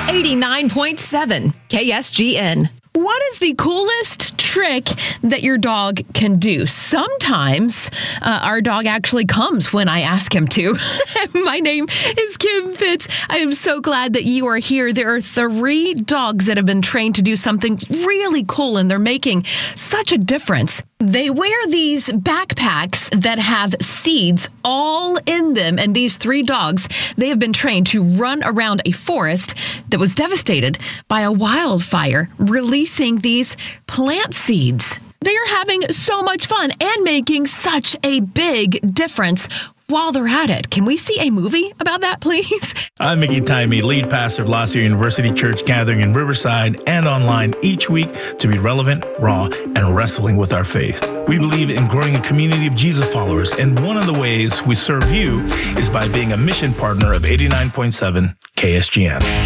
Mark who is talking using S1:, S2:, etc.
S1: 89.7 KSGN. What is the coolest trick that your dog can do? Sometimes our dog actually comes when I ask him to. My name is Kim Fitz. I am so glad that you are here. There are 3 dogs that have been trained to do something really cool, and they're making such a difference. They wear these backpacks that have seeds all in them, and these 3 dogs, they have been trained to run around a forest that was devastated by a wildfire, releasing these plant seeds. They are having so much fun and making such a big difference while they're at it. Can we see a movie about that, please?
S2: I'm Mickey Timey, lead pastor of La Sierra University Church, gathering in Riverside and online each week to be relevant, raw, and wrestling with our faith. We believe in growing a community of Jesus followers, and one of the ways we serve you is by being a mission partner of 89.7 KSGN.